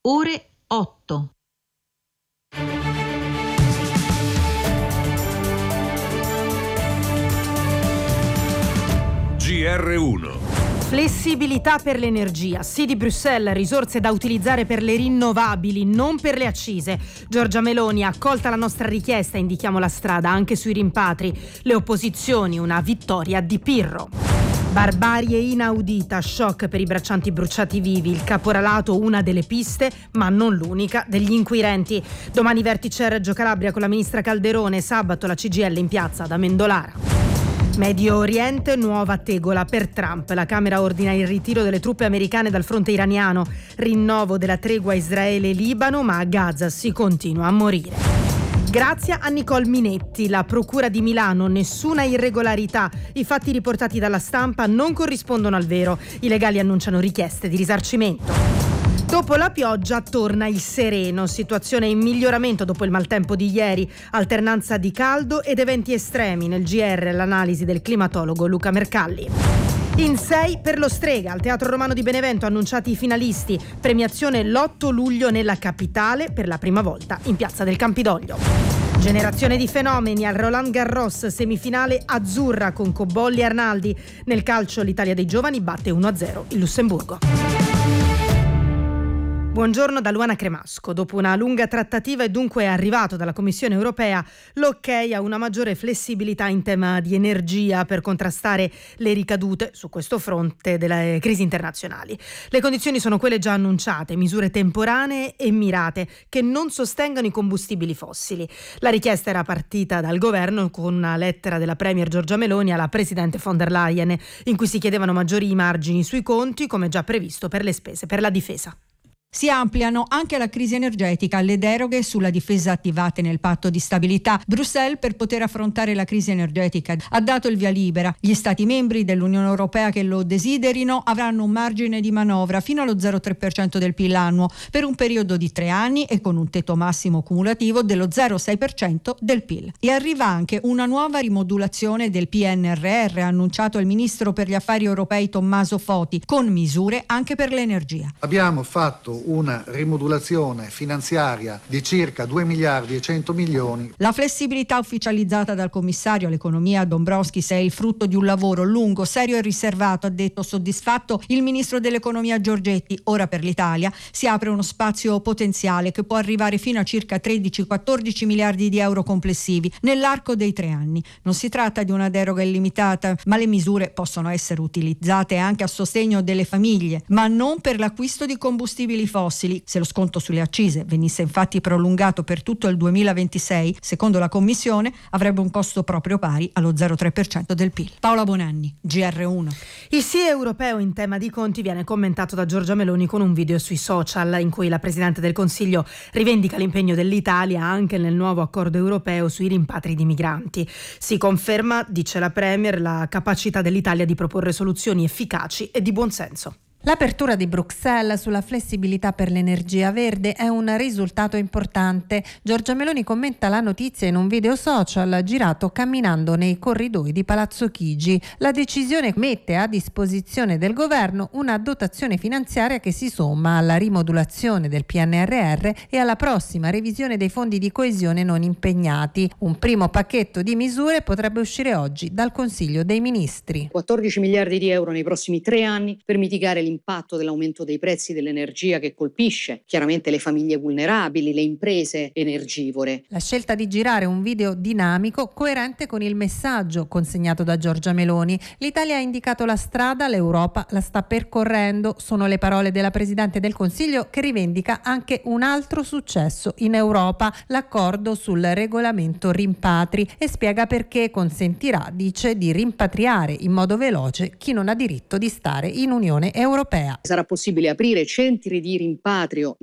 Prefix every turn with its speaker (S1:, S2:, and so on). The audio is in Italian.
S1: ore 8.
S2: GR1.
S3: Flessibilità per l'energia, sì di Bruxelles, risorse da utilizzare per le rinnovabili, non per le accise. Giorgia Meloni, accolta la nostra richiesta, indichiamo la strada anche sui rimpatri. Le opposizioni, una vittoria di Pirro. Barbarie inaudita, shock per i braccianti bruciati vivi, il caporalato una delle piste, ma non l'unica, degli inquirenti. Domani vertice a Reggio Calabria con la ministra Calderone, sabato la CGIL in piazza ad Amendolara. Medio Oriente, nuova tegola per Trump. La Camera ordina il ritiro delle truppe americane dal fronte iraniano. Rinnovo della tregua Israele-Libano, ma a Gaza si continua a morire. Grazie a Nicole Minetti, la Procura di Milano, nessuna irregolarità. I fatti riportati dalla stampa non corrispondono al vero. I legali annunciano richieste di risarcimento. Dopo la pioggia torna il sereno, situazione in miglioramento dopo il maltempo di ieri, alternanza di caldo ed eventi estremi. Nel GR l'analisi del climatologo Luca Mercalli. In 6 per lo Strega, al Teatro Romano di Benevento annunciati i finalisti, premiazione l'8 luglio nella capitale per la prima volta in Piazza del Campidoglio. Generazione di fenomeni al Roland Garros, semifinale azzurra con Cobolli e Arnaldi. Nel calcio l'Italia dei giovani batte 1-0 il Lussemburgo. Buongiorno da Luana Cremasco. Dopo una lunga trattativa è dunque arrivato dalla Commissione europea l'ok a una maggiore flessibilità in tema di energia per contrastare le ricadute su questo fronte delle crisi internazionali. Le condizioni sono quelle già annunciate, misure temporanee e mirate che non sostengano i combustibili fossili. La richiesta era partita dal governo con una lettera della Premier Giorgia Meloni alla Presidente von der Leyen in cui si chiedevano maggiori margini sui conti, come già previsto per le spese per la difesa.
S4: Si ampliano anche alla crisi energetica le deroghe sulla difesa attivate nel patto di stabilità. Bruxelles, per poter affrontare la crisi energetica, ha dato il via libera. Gli Stati membri dell'Unione Europea che lo desiderino avranno un margine di manovra fino allo 0,3% del PIL annuo per un periodo di 3 anni e con un tetto massimo cumulativo dello 0,6% del PIL. E arriva anche una nuova rimodulazione del PNRR, annunciato il ministro per gli affari europei Tommaso Foti, con misure anche per l'energia.
S5: Abbiamo fatto una rimodulazione finanziaria di circa 2 miliardi e 100 milioni.
S4: La flessibilità ufficializzata dal commissario all'economia Dombrovskis è il frutto di un lavoro lungo, serio e riservato, ha detto soddisfatto il ministro dell'economia Giorgetti. Ora per l'Italia si apre uno spazio potenziale che può arrivare fino a circa 13-14 miliardi di euro complessivi nell'arco dei 3 anni. Non si tratta di una deroga illimitata, ma le misure possono essere utilizzate anche a sostegno delle famiglie, ma non per l'acquisto di combustibili fossili. Se lo sconto sulle accise venisse infatti prolungato per tutto il 2026, secondo la Commissione avrebbe un costo proprio pari allo 0,3% del PIL. Paola Bonanni, GR1.
S3: Il sì europeo in tema di conti viene commentato da Giorgia Meloni con un video sui social in cui la Presidente del Consiglio rivendica l'impegno dell'Italia anche nel nuovo accordo europeo sui rimpatri di migranti. Si conferma, dice la Premier, la capacità dell'Italia di proporre soluzioni efficaci e di buonsenso.
S6: L'apertura di Bruxelles sulla flessibilità per l'energia verde è un risultato importante. Giorgia Meloni commenta la notizia in un video social girato camminando nei corridoi di Palazzo Chigi. La decisione mette a disposizione del governo una dotazione finanziaria che si somma alla rimodulazione del PNRR e alla prossima revisione dei fondi di coesione non impegnati. Un primo pacchetto di misure potrebbe uscire oggi dal Consiglio dei Ministri.
S7: 14 miliardi di euro nei prossimi 3 anni per mitigare l'impatto dell'aumento dei prezzi dell'energia che colpisce chiaramente le famiglie vulnerabili, le imprese energivore.
S6: La scelta di girare un video dinamico coerente con il messaggio consegnato da Giorgia Meloni. L'Italia ha indicato la strada, l'Europa la sta percorrendo. Sono le parole della Presidente del Consiglio che rivendica anche un altro successo in Europa, l'accordo sul regolamento rimpatri, e spiega perché consentirà, dice, di rimpatriare in modo veloce chi non ha diritto di stare in Unione Europea.
S7: Sarà possibile aprire centri di rimpatrio